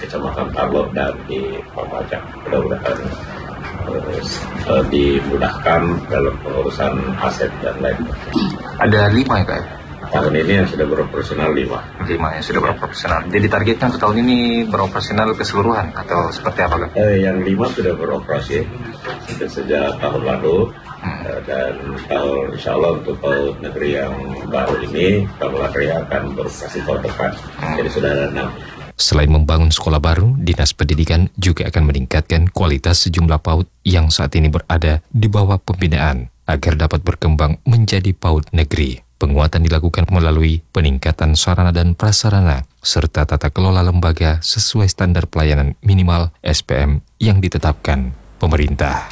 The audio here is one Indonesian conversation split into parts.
Kecamatan Tabor dan di Pamajang. Mudah-mudahan dimudahkan dalam pengurusan aset dan lain. Ada 5 ya Pak? Tahun ini yang sudah beroperasional 5 yang sudah beroperasional. Jadi targetnya untuk tahun ini beroperasional keseluruhan atau seperti apa Pak? Yang 5 sudah beroperasi sejak tahun lalu. Dan insya Allah untuk tahun negeri yang baru ini tahun negeri akan beroperasi tahun depan. Jadi sudah ada 6. Selain membangun sekolah baru, Dinas Pendidikan juga akan meningkatkan kualitas sejumlah PAUD yang saat ini berada di bawah pembinaan agar dapat berkembang menjadi PAUD negeri. Penguatan dilakukan melalui peningkatan sarana dan prasarana serta tata kelola lembaga sesuai standar pelayanan minimal SPM yang ditetapkan pemerintah.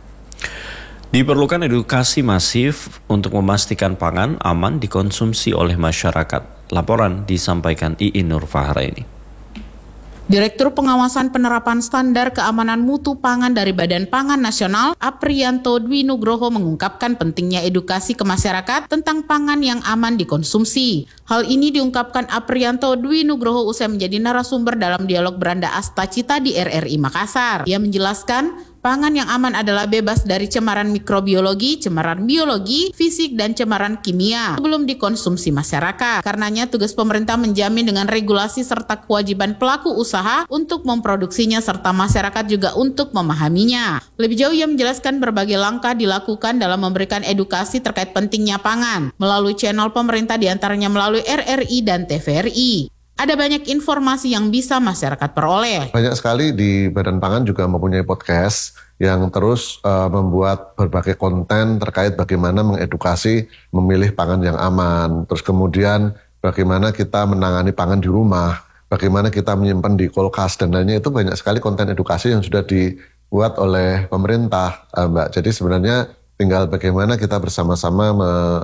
Diperlukan edukasi masif untuk memastikan pangan aman dikonsumsi oleh masyarakat. Laporan disampaikan Iin Nur Fahraini. Direktur Pengawasan Penerapan Standar Keamanan Mutu Pangan dari Badan Pangan Nasional, Apriyanto Dwi Nugroho mengungkapkan pentingnya edukasi ke masyarakat tentang pangan yang aman dikonsumsi. Hal ini diungkapkan Apriyanto Dwi Nugroho usai menjadi narasumber dalam dialog Beranda Astacita di RRI Makassar. Ia menjelaskan, pangan yang aman adalah bebas dari cemaran mikrobiologi, cemaran biologi, fisik, dan cemaran kimia sebelum dikonsumsi masyarakat. Karenanya tugas pemerintah menjamin dengan regulasi serta kewajiban pelaku usaha untuk memproduksinya serta masyarakat juga untuk memahaminya. Lebih jauh ia menjelaskan berbagai langkah dilakukan dalam memberikan edukasi terkait pentingnya pangan melalui channel pemerintah diantaranya melalui RRI dan TVRI. Ada banyak informasi yang bisa masyarakat peroleh. Banyak sekali di Badan Pangan juga mempunyai podcast yang terus membuat berbagai konten terkait bagaimana mengedukasi memilih pangan yang aman. Terus kemudian bagaimana kita menangani pangan di rumah, bagaimana kita menyimpan di kulkas dan lainnya. Itu banyak sekali konten edukasi yang sudah dibuat oleh pemerintah, Mbak. Jadi sebenarnya tinggal bagaimana kita bersama-sama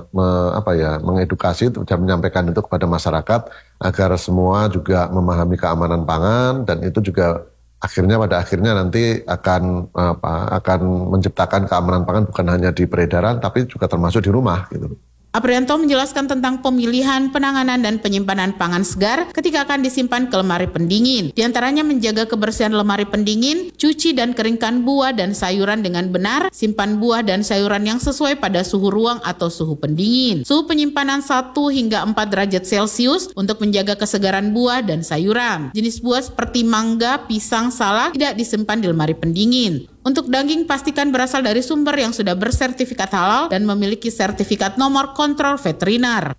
mengedukasi dan menyampaikan itu kepada masyarakat agar semua juga memahami keamanan pangan dan itu juga pada akhirnya nanti akan menciptakan keamanan pangan bukan hanya di peredaran tapi juga termasuk di rumah gitu. Apriyanto menjelaskan tentang pemilihan, penanganan, dan penyimpanan pangan segar ketika akan disimpan ke lemari pendingin. Di antaranya menjaga kebersihan lemari pendingin, cuci dan keringkan buah dan sayuran dengan benar, simpan buah dan sayuran yang sesuai pada suhu ruang atau suhu pendingin. Suhu penyimpanan 1 hingga 4 derajat Celcius untuk menjaga kesegaran buah dan sayuran. Jenis buah seperti mangga, pisang, salak tidak disimpan di lemari pendingin. Untuk daging, pastikan berasal dari sumber yang sudah bersertifikat halal dan memiliki sertifikat nomor kontrol veteriner.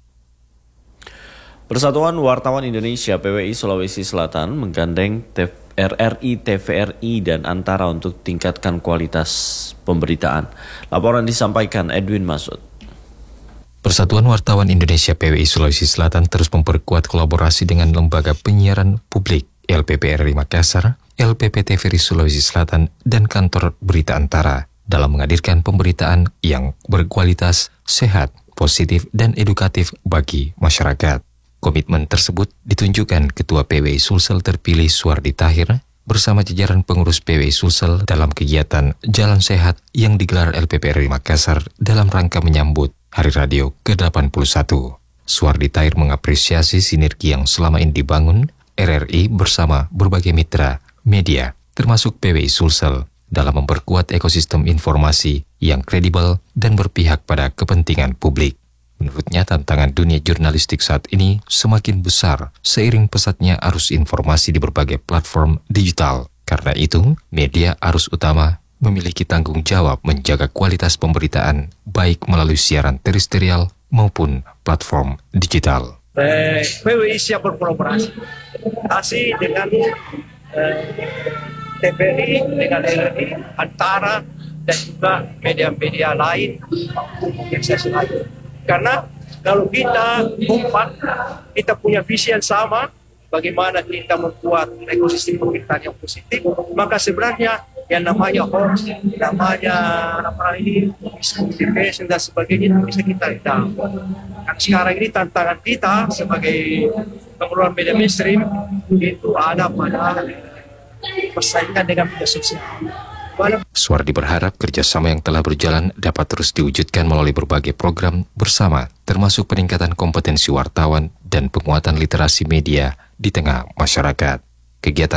Persatuan Wartawan Indonesia PWI Sulawesi Selatan menggandeng RRI, TVRI, dan Antara untuk tingkatkan kualitas pemberitaan. Laporan disampaikan Edwin Masud. Persatuan Wartawan Indonesia PWI Sulawesi Selatan terus memperkuat kolaborasi dengan Lembaga Penyiaran Publik LPPRI Makassar, LPP TVRI Sulawesi Selatan, dan Kantor Berita Antara dalam menghadirkan pemberitaan yang berkualitas, sehat, positif, dan edukatif bagi masyarakat. Komitmen tersebut ditunjukkan Ketua PWI Sulsel terpilih Suwardi Tahir bersama jajaran pengurus PWI Sulsel dalam kegiatan Jalan Sehat yang digelar LPPRI Makassar dalam rangka menyambut Hari Radio ke-81. Suwardi Tahir mengapresiasi sinergi yang selama ini dibangun RRI bersama berbagai mitra media, termasuk PWI Sulsel, dalam memperkuat ekosistem informasi yang kredibel dan berpihak pada kepentingan publik. Menurutnya, tantangan dunia jurnalistik saat ini semakin besar seiring pesatnya arus informasi di berbagai platform digital. Karena itu, media arus utama memiliki tanggung jawab menjaga kualitas pemberitaan, baik melalui siaran terestrial maupun platform digital. PWI siap berkolaborasi dengan TVRI, dengan RRI, Antara, dan juga media-media lain, organisasi lain. Karena kalau kita kompak, kita punya visi yang sama, bagaimana kita membuat ekosistem pemberitaan yang positif, maka sebenarnya yang namanya hoax, namanya misinformasi dan sebagainya itu bisa kita hindari. Karena sekarang ini tantangan kita sebagai pengelola media mainstream itu ada pada persaingan dengan media sosial. Suwardi berharap kerjasama yang telah berjalan dapat terus diwujudkan melalui berbagai program bersama, termasuk peningkatan kompetensi wartawan dan penguatan literasi media di tengah masyarakat. Kegiatan